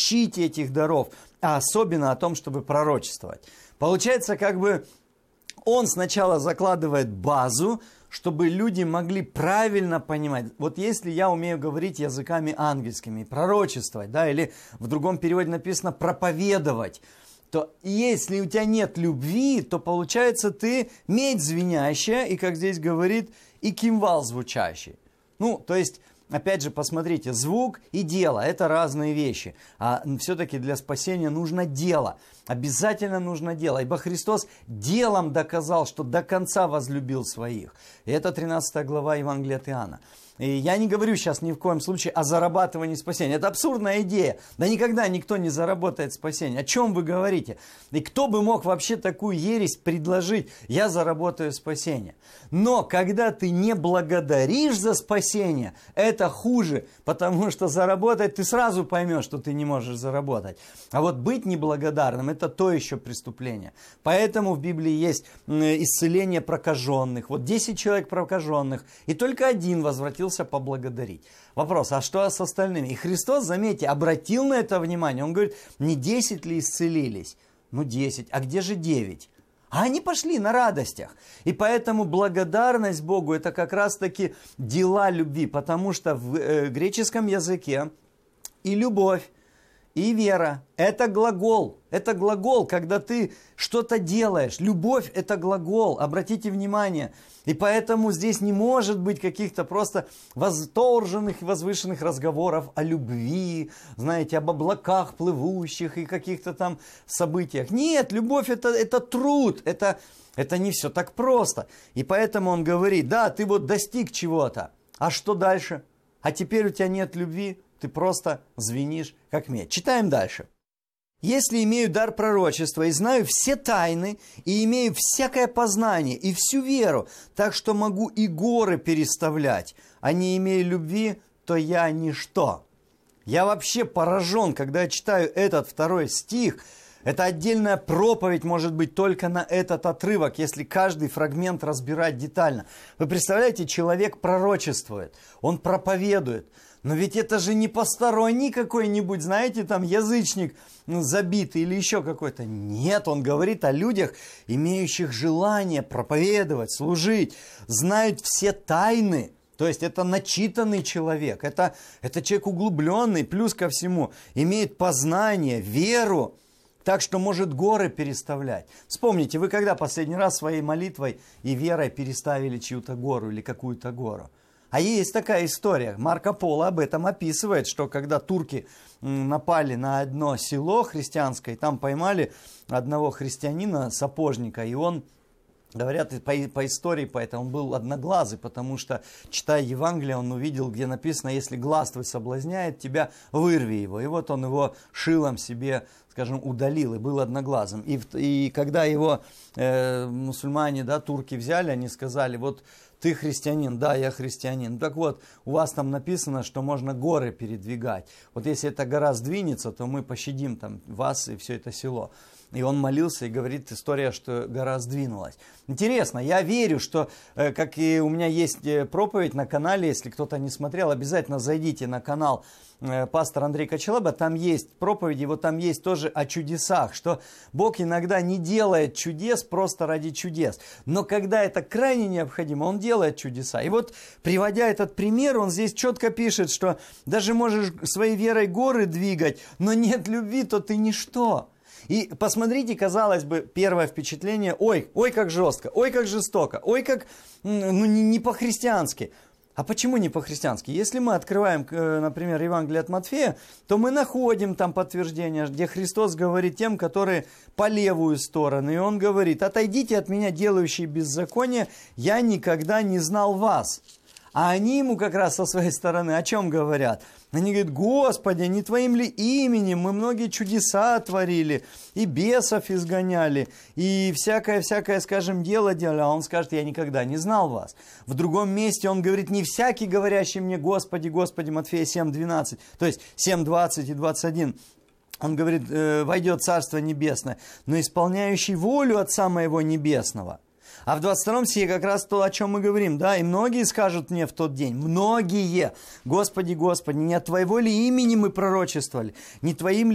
защите этих даров, а особенно о том, чтобы пророчествовать. Получается, как бы он сначала закладывает базу, чтобы люди могли правильно понимать. Вот если я умею говорить языками ангельскими, пророчествовать, да, или в другом переводе написано проповедовать, то если у тебя нет любви, то получается ты медь звенящая, и, как здесь говорит, и кимвал звучащий. Ну, то есть, опять же, посмотрите, звук и дело – это разные вещи. А все-таки для спасения нужно дело. Обязательно нужно дело. Ибо Христос делом доказал, что до конца возлюбил своих. И это 13 глава Евангелия от Иоанна. И я не говорю сейчас ни в коем случае о зарабатывании спасения. Это абсурдная идея. Да никогда никто не заработает спасение. О чем вы говорите? И кто бы мог вообще такую ересь предложить? Я заработаю спасение. Но когда ты не благодаришь за спасение, это хуже. Потому что заработать ты сразу поймешь, что ты не можешь заработать. А вот быть неблагодарным – это то еще преступление. Поэтому в Библии есть исцеление прокаженных. Вот 10 человек прокаженных. И только один возвратился поблагодарить. Вопрос, а что с остальными? И Христос, заметьте, обратил на это внимание. Он говорит, не 10 ли исцелились? Ну 10. А где же 9? А они пошли на радостях. И поэтому благодарность Богу это как раз таки дела любви. Потому что в греческом языке и любовь, и вера – это глагол. Это глагол, когда ты что-то делаешь. Любовь – это глагол. Обратите внимание. И поэтому здесь не может быть каких-то просто восторженных и возвышенных разговоров о любви, знаете, об облаках плывущих и каких-то там событиях. Нет, любовь это труд, это не все так просто. И поэтому он говорит, да, ты вот достиг чего-то, а что дальше? А теперь у тебя нет любви, ты просто звенишь как медь. Читаем дальше. Если имею дар пророчества и знаю все тайны, и имею всякое познание и всю веру, так что могу и горы переставлять, а не имею любви, то я ничто. Я вообще поражен, когда я читаю этот 2 стих. Это отдельная проповедь может быть только на этот отрывок, если каждый фрагмент разбирать детально. Вы представляете, человек пророчествует, он проповедует. Но ведь это же не посторонний какой-нибудь, знаете, там язычник забитый или еще какой-то. Нет, он говорит о людях, имеющих желание проповедовать, служить, знают все тайны. То есть это начитанный человек, это человек углубленный, плюс ко всему имеет познание, веру, так что может горы переставлять. Вспомните, вы когда последний раз своей молитвой и верой переставили чью-то гору или какую-то гору? А есть такая история, Марко Поло об этом описывает, что когда турки напали на одно село христианское, там поймали одного христианина, сапожника, и он, говорят, по истории, поэтому он был одноглазый, потому что, читая Евангелие, он увидел, где написано, если глаз твой соблазняет тебя, вырви его. И вот он его шилом себе, скажем, удалил и был одноглазым. И когда его мусульмане, да, турки взяли, они сказали, вот ты христианин, да, я христианин. Так вот, у вас там написано, что можно горы передвигать. Вот если эта гора сдвинется, то мы пощадим там вас и все это село. И он молился, и говорит история, что гора сдвинулась. Интересно, я верю, что, как и у меня есть проповедь на канале, если кто-то не смотрел, обязательно зайдите на канал пастора Андрея Кочалаба, там есть проповеди, вот там есть тоже о чудесах, что Бог иногда не делает чудес просто ради чудес, но когда это крайне необходимо, Он делает чудеса. И вот, приводя этот пример, он здесь четко пишет, что даже можешь своей верой горы двигать, но нет любви, то ты ничто. И посмотрите, казалось бы, первое впечатление, ой, как жестко, ой, как жестоко, ой, как не по-христиански. А почему не по-христиански? Если мы открываем, например, Евангелие от Матфея, то мы находим там подтверждение, где Христос говорит тем, которые по левую сторону. И Он говорит, отойдите от меня, делающие беззаконие, я никогда не знал вас. А они ему как раз со своей стороны о чем говорят? Они говорят, Господи, не Твоим ли именем мы многие чудеса творили, и бесов изгоняли, и всякое, скажем, дело делали. А он скажет, я никогда не знал вас. В другом месте он говорит, не всякий, говорящий мне, Господи, Господи, Матфея 7:12, то есть 7:20 и 21. Он говорит, войдет Царство Небесное, но исполняющий волю Отца Моего Небесного. А в 22 стихе как раз то, о чем мы говорим, да, и многие скажут мне в тот день, многие, Господи, Господи, не от Твоего ли имени мы пророчествовали, не Твоим ли